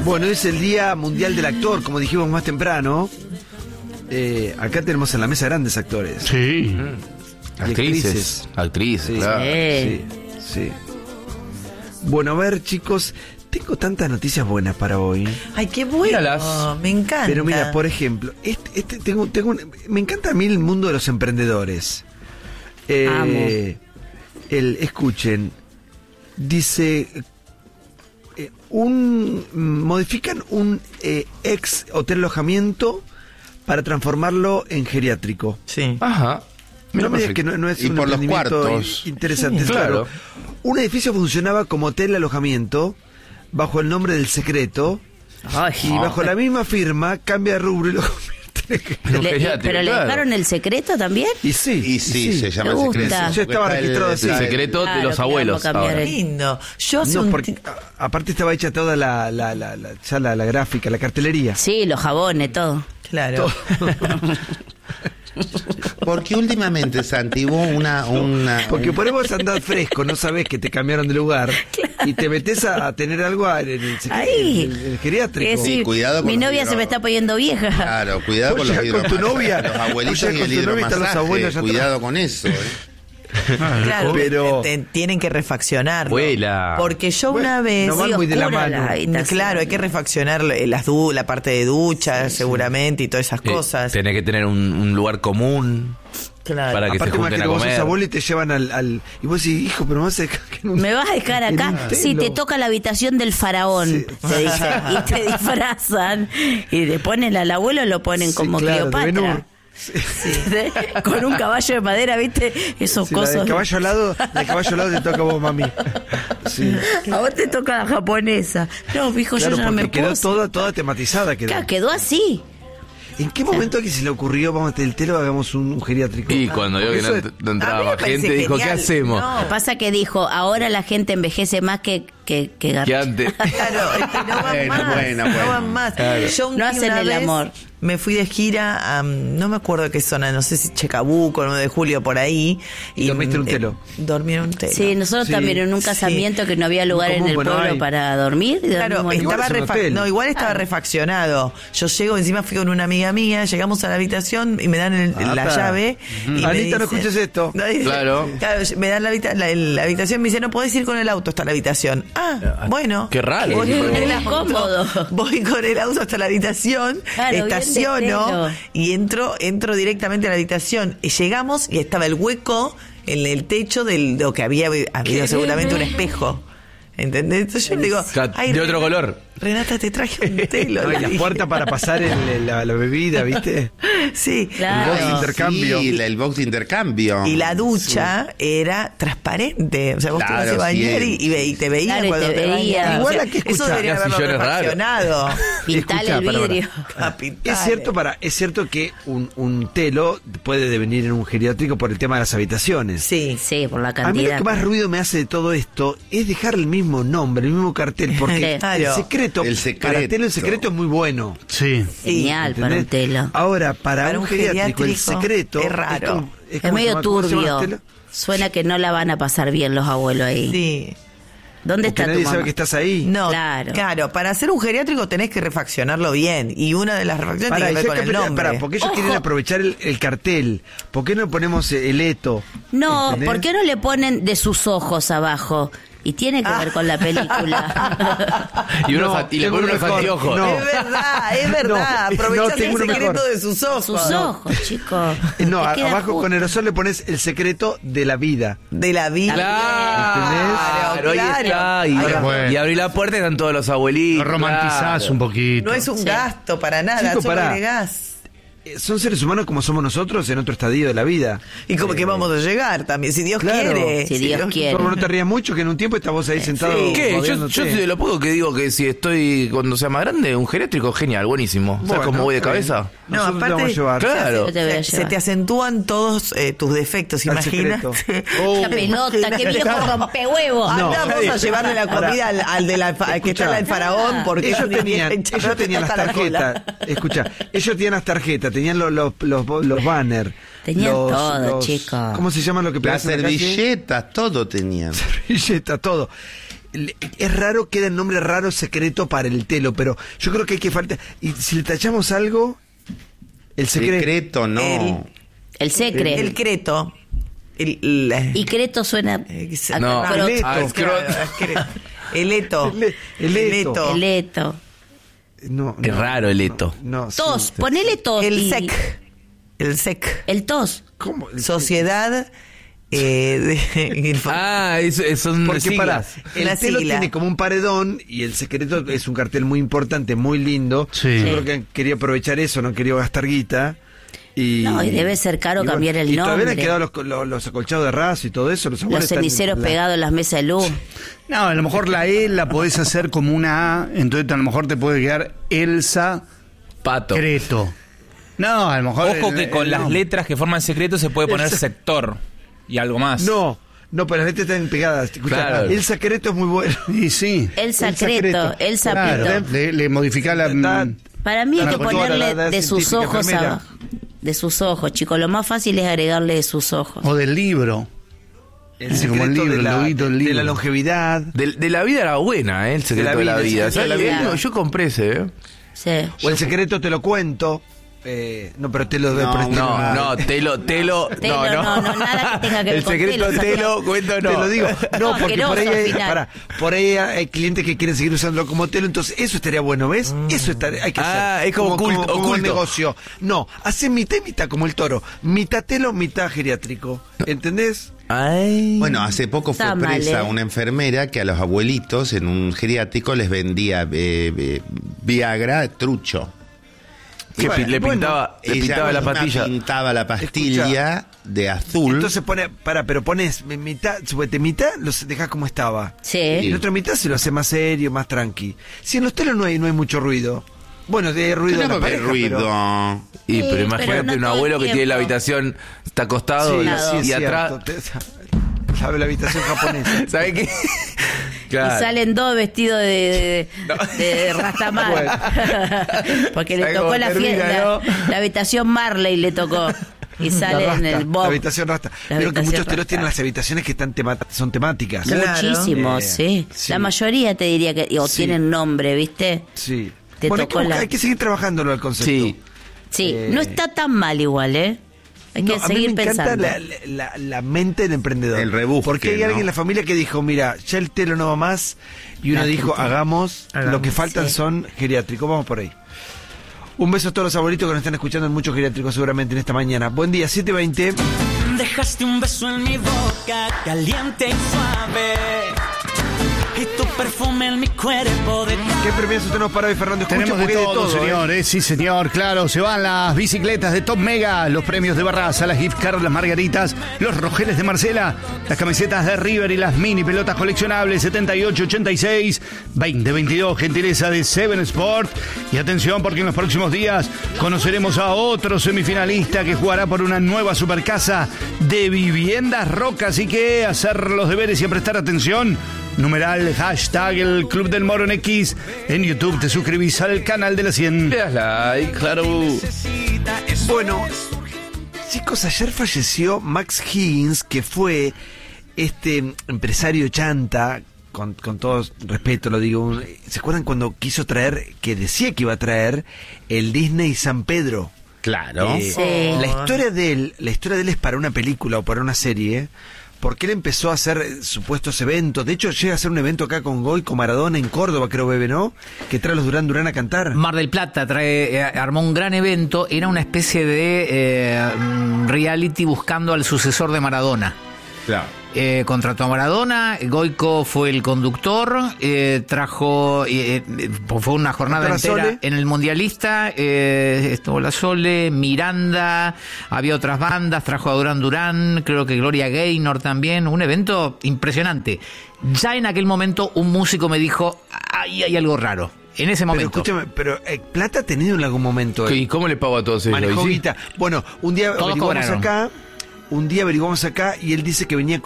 Bueno, es el Día Mundial del Actor, como dijimos más temprano. Acá tenemos en la mesa grandes actores. Sí. Actrices, sí, claro. sí. Sí. Bueno, a ver, chicos, tengo tantas noticias buenas para hoy. Ay, qué bueno. Míralas. Me encanta. Pero mira, por ejemplo, me encanta a mí el mundo de los emprendedores. Escuchen, dice, modifican un ex hotel alojamiento para transformarlo en geriátrico. Sí. Ajá. No me digas que no es Y un por los emprendimiento cuartos. interesante. Sí, claro. Un edificio funcionaba como hotel alojamiento bajo el nombre del Secreto. Ay, Y bajo la misma firma cambia de rubro y lo convierte en... ¿Pero le dejaron el secreto también? Y sí. Y sí, se llama Me el gusta. secreto. Yo estaba registrado así. El secreto de Claro, los que abuelos. vamos a cambiar ahora. el- Lindo. Yo hace No, un porque aparte estaba hecha toda la gráfica, la cartelería. Sí, los jabones, todo. Claro. Porque últimamente, Santi, hubo una Porque por ahí vos andás fresco, no sabés que te cambiaron de lugar y te metés a tener algo en el geriátrico. Sí, cuidado con mi los novia se me está poniendo vieja. Claro, cuidado Vos con los llegás con tu novia, los abuelitos vos y llegás el con tu novia y están los hidromasaje. abuelos ya Cuidado con eso, Claro, Pero- tienen que refaccionarlo. Vuela. Porque yo una vez... no van muy de la oscura mano. la habitación. Claro, hay que refaccionar la parte de ducha, seguramente, y todas esas cosas. Tenés que tener un lugar común Claro. para que Aparte, se junten a imagínate, vos sos comer. abuelo y te llevan al... Y vos decís, hijo, pero me vas a dejar que no... ¿Me vas a dejar en acá? un Sí, telo. te toca la habitación del faraón, Sí. te dicen. Y te disfrazan. Y le ponen al abuelo, lo ponen Sí, como claro, de Ben-Hur. Cleopatra. Con un caballo de madera, ¿viste? Esos Sí, la cosos. del caballo alado te toca a vos, mami. Sí. A vos te toca la japonesa. No, hijo, Claro, yo ya no me porque quedó puedo. toda tematizada. Claro, quedó así. ¿En qué momento a alguien se le ocurrió, vamos a tener el telo, hagamos un geriátrico? Y cuando vio que Eso no, es- no A mí entraba me más parece gente, dijo, ¿qué genial. hacemos? No. Lo que pasa que dijo, ahora la gente envejece más que Que antes. Claro, no van más. Bueno. No van más. Yo No hacen una el vez amor. Me fui de gira a, no me acuerdo qué zona, no sé si Chacabuco, 9 de julio, por ahí. ¿Y dormiste en un telo? Dormí en un telo. Sí, nosotros Sí, también en un sí. casamiento que no había lugar Muy en el común, bueno, pueblo hay. para dormir. Y Claro, dormimos en un- estaba es un hotel. igual estaba refaccionado. Yo llego, encima fui con una amiga mía, llegamos a la habitación y me dan la Apa. llave. Y me Anita, no dicen- escuches esto. No, dice- Claro. me dan la habitación, me dice, no podés ir con el auto hasta la habitación. Ah, bueno. Qué raro. Voy con el Qué auto, incómodo. voy con el auto hasta la habitación, Claro, bien de estaciono pelo. y entro directamente a la habitación. Y llegamos y estaba el hueco en el techo de lo que había habido seguramente un espejo. ¿Entendés? Entonces yo le digo, De otro color. Renata, te traje un telo. No, y Le las dije. puertas para pasar la bebida, ¿viste? Sí. Claro. El box de intercambio. Sí, el box de intercambio. Y la ducha era transparente. O sea, vos te Claro, ibas a bañar sí. y te veía Claro, y cuando te te veía. bañabas. Igual O sea, a que eso escuchá, debería las haberlo sillones raros. refaccionado. Pintar Escuchá, el para, vidrio. Es cierto que un telo puede devenir en un geriátrico por el tema de las habitaciones. Sí. Sí, por la A mí lo cantidad. que más ruido me hace de todo esto es dejar el mismo nombre, el mismo cartel, porque Claro. el secreto, para telo el secreto es muy bueno. Sí. Genial para un ¿entendés? telo. Ahora, para Para un un geriátrico, el geriátrico secreto es raro. Es ¿cómo se medio llama? ¿Cómo se llama turbio. el telo? Suena que no la van a pasar bien los abuelos ahí. Sí. ¿Dónde Porque está tu nadie mamá? sabe que estás ahí. No, Claro. claro, para hacer un geriátrico tenés que refaccionarlo bien. Y una de las refacciones Pará, tiene que ver ya con el que- nombre. pará, porque ellos Ojo. quieren aprovechar el cartel. ¿Por qué no ponemos el eto? No, ¿Entendés? ¿por qué no le ponen de sus ojos abajo? Y tiene que ver con la película. Y, unos, No, y le tengo ponen uno unos mejor. anteojos. No. Es verdad. No, Aprovechás no, tengo el uno secreto mejor. de sus ojos. Sus ojos, chicos. No, Te queda abajo justo. con aerosol le pones el secreto de la vida. De la vida. Claro, ahí Claro. está. Y, Ahora, bueno. y abrí la puerta y están todos los abuelitos. Lo romantizás claro. un poquito. No es un Sí. gasto para nada, Chico, solo pará. agregás. Son seres humanos como somos nosotros en otro estadio de la vida. Y como que vamos a llegar también, si Dios claro. quiere. Si Dios quiere. Como no te rías mucho, que en un tiempo estás vos ahí sentado. ¿Qué? Yo moviéndote. soy de lo poco que digo que si estoy cuando sea más grande, un geriátrico genial, buenísimo. ¿Sabes Bueno, cómo voy de está bien. cabeza? No, Nosotros te aparte- vamos a llevar. Claro. Yo te voy a Se llevar. te acentúan todos tus defectos, Al imagínate. secreto. La pelota, qué viejo rompehuevos. No. Vamos a llevarle la comida al que está al faraón porque Ellos no tenían las hasta la cola. tarjetas. Escucha, ellos tenían las tarjetas, tenían los banners. Tenían todo, chicos. ¿Cómo se llama lo que Las pegás en la calle? servilletas, todo tenían. Servilleta, todo. es raro, queda el nombre raro secreto para el telo, pero yo creo que hay que falta. Y si le tachamos algo, el secreto. Secreto, no. El secre. El creto. Y creto suena... No, El eto. El eto. El eto. No, Qué raro el eto. No, sí. Tos, ponele tos. El y- sec. El sec. El tos. ¿Cómo? Sociedad. Son Porque siglas. el Una telo sigla. tiene como un paredón y el secreto es un cartel muy importante, muy lindo. Sí. Yo creo que quería aprovechar eso, no quería gastar guita. No, y debe ser caro y bueno, cambiar el y todavía le han nombre. quedado los acolchados de raso y todo eso. Los Los abuelos están- ceniceros pegados en las mesas de luz. No, a lo mejor la E la podés hacer como una A, entonces a lo mejor te puede quedar Elsa Pato. Creto. No, a lo mejor... Ojo que con las nombre. letras que forman secreto se puede poner sector y algo más. No, pero las letras están pegadas. Escuchá, Claro. el secreto es muy bueno. Y sí. El secreto, secreto. el Claro, sapito. le modificás la... Está- Para mí hay La que doctora, ponerle la de sus científica ojos enfermera. abajo. De sus ojos, chicos. Lo más fácil es agregarle de sus ojos. O del libro. El Sí, como el secreto libro, de el la, loguito del de libro. la longevidad. De la vida era buena, el secreto de la vida. el secreto de la vida. Yo compré ese, Sí. O el secreto te lo cuento. No, pero te lo debe No, prestar. No, telo, Telo, no, nada que tenga que ver El con secreto telo, telo, cuento no. Te lo digo. No, No, porque por ahí, asqueroso al final. por ahí hay clientes que quieren seguir usándolo como telo, entonces eso estaría bueno, ¿ves? Eso hay que hacer. es como como oculto. un negocio. No, hace mitad y mitad como el toro. Mitad telo, mitad geriátrico. ¿Entendés? Ay. Bueno, hace poco fue Está mal, presa una enfermera que a los abuelitos en un geriátrico les vendía Viagra trucho. Que Bueno, le pintaba, le Ella pintaba la misma pastilla. pintaba la pastilla de azul. Entonces pero pones mitad, suponete, mitad los dejas como estaba. Sí. Y la otra mitad se lo hace más serio, más tranqui. Si en los telos no hay mucho ruido. Bueno, hay ruido en no la va a haber pareja, ruido. pero- Y pero Sí, imagínate pero no un todo abuelo el que tiene la tiempo. habitación, está acostado Sí, Lado. sí, y es atrás. cierto. Sabe la habitación japonesa. ¿Sabe qué? Y salen dos vestidos de Rastamar. Porque le ¿Sabe tocó cómo la termina, fiesta. no? La habitación Marley le tocó. Y sale La en rasta, el Bob. la habitación rasta. La Creo que habitación muchos telos rasta. tienen las habitaciones que están son temáticas. Claro. Muchísimos, sí. Sí. La mayoría te diría que o Sí. tienen nombre, ¿viste? Sí. Te Bueno, tocó la- hay que seguir trabajándolo al concepto. Sí. Sí, no está tan mal igual, ¿eh? Hay que No, a mí seguir me encanta pensando. la mente del emprendedor. El rebusque, Porque hay alguien ¿no? en la familia que dijo, mira, ya el telo no va más. Y uno La dijo, gente. hagamos, lo que faltan Sí. son geriátricos. Vamos por ahí. Un beso a todos los abuelitos que nos están escuchando en muchos geriátricos seguramente en esta mañana. Buen día, 7:20. Dejaste un beso en mi boca, caliente y suave. Y tu perfume en mi cuerpo de ¿Qué premios tenemos para hoy, Fernando? Escucha, Tenemos de porque hay todo, señor, sí señor, claro, se van las bicicletas de Top Mega, los premios de Barraza, las gift cards, las margaritas, los rojeles de Marcela, las camisetas de River y las mini pelotas coleccionables 78-86, 2022, gentileza de Seven Sport. Y atención porque en los próximos días conoceremos a otro semifinalista que jugará por una nueva supercasa de Viviendas Roca, así que hacer los deberes y a prestar atención. Numeral, hashtag el Club del Moro en X. En YouTube te suscribís al canal de la 100. Le das like, claro. Bueno, chicos, ayer falleció Max Higgins, que fue este empresario chanta, con todo respeto lo digo. ¿Se acuerdan cuando quiso traer, que decía que iba a traer, el Disney San Pedro? Claro. Sí. La historia de él es para una película o para una serie, porque él empezó a hacer supuestos eventos. De hecho, llega a hacer un evento acá con Goico Maradona en Córdoba, creo, Bebe, ¿no? Que trae a los Durán Durán a cantar. Mar del Plata armó un gran evento, era una especie de reality buscando al sucesor de Maradona. Claro. Contrató a Maradona, Goico fue el conductor, trajo, fue una jornada ¿Estuvo la entera Sole? en el Mundialista, estuvo la Sole, Miranda, había otras bandas, trajo a Durán Durán, creo que Gloria Gaynor también, un evento impresionante. Ya en aquel momento un músico me dijo, ay, hay algo raro. En ese Pero momento. escúchame, Plata ha tenido en algún momento. ¿Y cómo le pago a todos ellos? Manejó ¿Y sí? guita. Bueno, un día Todos averiguamos cobraron. acá y él dice que venía con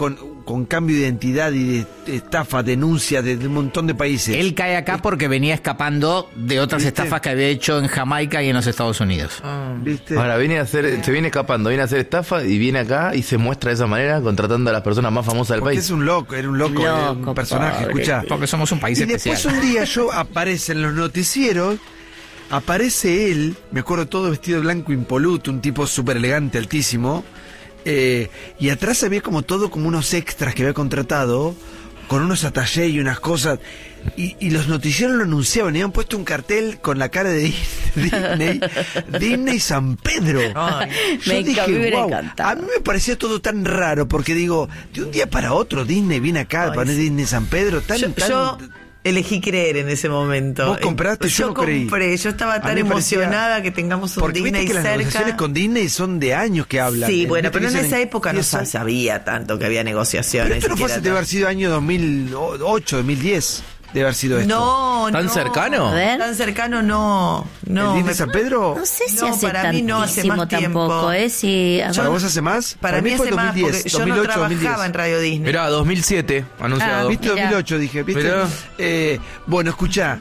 con cambio de identidad y de estafa, denuncia de un montón de países. Él cae acá porque venía escapando de otras ¿Viste? estafas que había hecho en Jamaica y en los Estados Unidos. ¿Viste? Ahora se viene escapando, viene a hacer estafa y viene acá y se muestra de esa manera contratando a las personas más famosas del Porque país. es un loco, era un loco, era un personaje, pobre. escuchá. Porque somos un país Y después especial. un día aparece en los noticieros, aparece él, me acuerdo todo vestido de blanco impoluto, un tipo súper elegante, altísimo, y atrás había como todo como unos extras que había contratado, con unos attachés y unas cosas, y los noticieros lo anunciaban, y habían puesto un cartel con la cara de Disney San Pedro. Ay, Yo me dije, hubiera "Guau". encantado. A mí me parecía todo tan raro, porque digo, de un día para otro Disney viene acá a poner sí. Disney San Pedro, tan... Yo elegí creer en ese momento. Vos compraste, yo no creí. compré, yo estaba A tan mí me parecía- emocionada que tengamos un Porque Disney viste que las cerca. negociaciones con Disney son de años que hablan. Sí, bueno, Viste pero que en dicen esa época no 10 años. sabía tanto que había Pero negociaciones. esto no fue, siquiera debe haber sido año 2008, 2010. Debe haber sido esto. No, ¿Tan no. cercano? A ver. Tan cercano no. No, ¿El Disney me- San Pedro? No sé si No, hace para mí no, hace tantísimo más tiempo. tampoco, ¿eh? Si, a ¿Para ver. vos hace más? Para mí fue hace más, 2010, porque yo 2008, no trabajaba 2010. en Radio Disney. Era 2007 anunciado. ¿Viste? Mirá. 2008 dije, ¿viste? Mirá. Bueno, escuchá.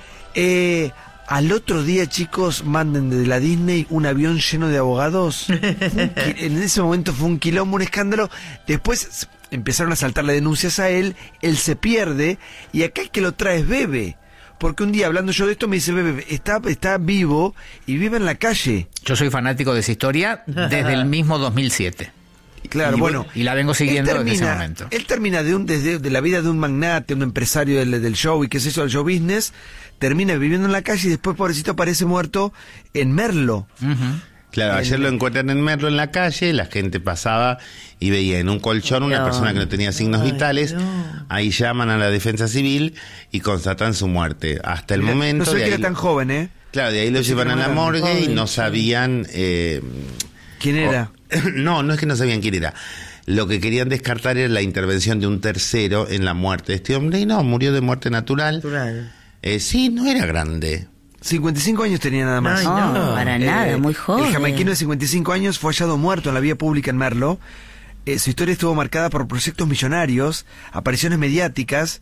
Al otro día, chicos, manden desde la Disney un avión lleno de abogados. En ese momento fue un quilombo, un escándalo. Después empezaron a saltarle denuncias a él se pierde, y acá el que lo trae es Bebe. Porque un día, hablando yo de esto, me dice, Bebe, está vivo y vive en la calle. Yo soy fanático de esa historia desde el mismo 2007. Claro, Y la vengo siguiendo él desde ese momento. Él termina de la vida de un magnate, un empresario del show y qué sé yo, del show business, termina viviendo en la calle y después, pobrecito, aparece muerto en Merlo. Claro, ayer lo encuentran en Merlo en la calle, la gente pasaba y veía en un colchón una No. persona que no tenía signos vitales, ahí llaman a la defensa civil y constatan su muerte. Hasta el momento... No sé de que ahí- era tan joven, ¿eh? Claro, de ahí lo Pensé llevan que a no la era morgue y joven, no sí. sabían... ¿Quién era? No es que no sabían quién era. Lo que querían descartar era la intervención de un tercero en la muerte de este hombre y no, murió de muerte natural. Natural. Sí, no era grande. 55 años tenía nada más. Ay, No, para nada, muy joven. El jamaiquino de 55 años fue hallado muerto en la vía pública en Merlo. Su historia estuvo marcada por proyectos millonarios, apariciones mediáticas,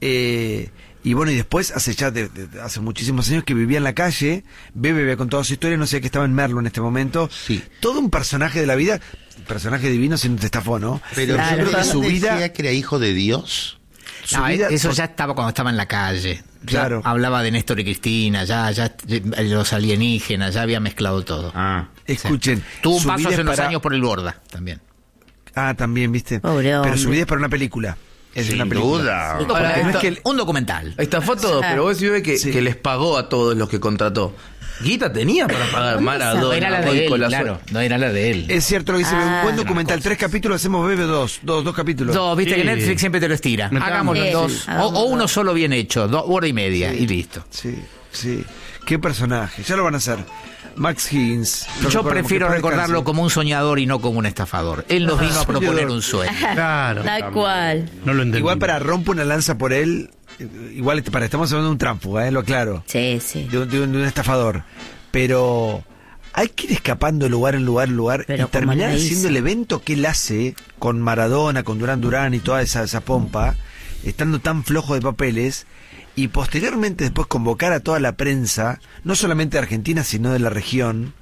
y bueno, y después, hace muchísimos años que vivía en la calle. Bebe había contado su historia, no sé que estaba en Merlo en este momento. Sí. Todo un personaje de la vida, personaje divino, si no te estafó, ¿no? Pero Claro. yo creo que su vida... decía que era hijo de Dios. su No, vida- eso ya estaba cuando estaba en la calle. Ya Claro. hablaba de Néstor y Cristina, ya los alienígenas, ya había mezclado todo. Escuchen. Tuvo un su paso vida hace es unos para- años por el Borda también. Ah, también, ¿viste? Pobre Pero hombre. su vida es para una película. Es Sin una película. duda. Porque Ahora, no es esta- que un documental. Estafó todo, pero vos decís que, Sí. que les pagó a todos los que contrató. Guita tenía para pagar Maradona. No era la de Goico, él, la claro. No era la de él. Es cierto lo que dice, un buen documental, cosas. 3 capítulos, hacemos Bebe dos capítulos. Dos, viste Sí. que Netflix siempre te lo estira. Hagámoslo en Sí, dos. sí, O hagamos uno dos. solo bien hecho, 2 horas y media y listo. Sí, sí. Qué personaje. Ya lo van a hacer. Max Higgins. Lo Yo recordamos, prefiero que para recordarlo descanse. como un soñador y no como un estafador. Él nos vino a proponer un sueño. Claro. Tal cual. No lo entendí. Igual para rompo una lanza por él. Igual estamos hablando de un tránsfuga, lo aclaro. Sí, sí. De un estafador. Pero hay que ir escapando de lugar en lugar en lugar Pero y terminar ¿cómo la haciendo hizo? el evento que él hace con Maradona, con Durán y toda esa pompa, estando tan flojo de papeles, y posteriormente después convocar a toda la prensa, no solamente de Argentina, sino de la región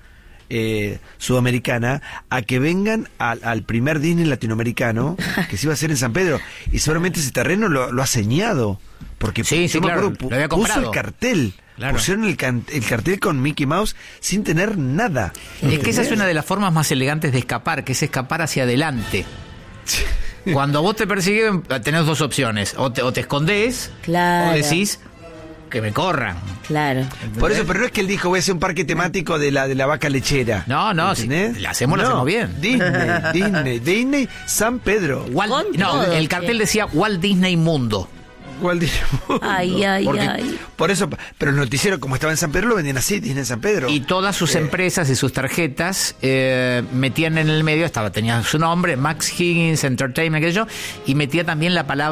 sudamericana, a que vengan al primer Disney latinoamericano que se iba a hacer en San Pedro. Y seguramente ese terreno lo ha señado. Porque Sí, yo sí, me claro, acuerdo, lo había puso comprado. el cartel. Claro. Pusieron el cartel con Mickey Mouse sin tener nada. Es que esa es ¿Entendés? una de las formas más elegantes de escapar, que es escapar hacia adelante. Cuando vos te persiguen, tenés dos opciones. O te escondés, Claro. o decís que me corran. Claro. Por eso, pero no es que él dijo voy a hacer un parque temático de la vaca lechera. No, no, ¿entendés? si la hacemos bien. Disney, San Pedro. No, todo, el che. cartel decía Walt Disney Mundo. Walt Disney. Ay, ay, Porque- ay. Por eso, pero el noticiero como estaba en San Pedro lo vendían así, Disney San Pedro. Y todas sus empresas y sus tarjetas metían en el medio, tenía su nombre, Max Higgins Entertainment, qué sé yo, y metía también la palabra